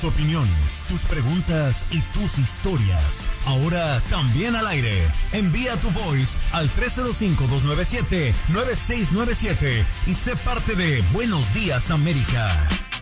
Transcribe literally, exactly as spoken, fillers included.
Tus opiniones, tus preguntas y tus historias. Ahora también al aire. Envía tu voice al tres cero cinco, dos nueve siete, nueve seis nueve siete y sé parte de Buenos Días América.